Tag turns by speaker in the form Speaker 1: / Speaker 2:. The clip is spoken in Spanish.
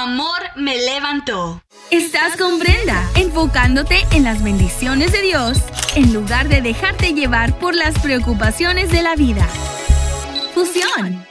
Speaker 1: amor me levantó.
Speaker 2: Estás con Brenda, enfocándote en las bendiciones de Dios, en lugar de dejarte llevar por las preocupaciones de la vida. Fusión.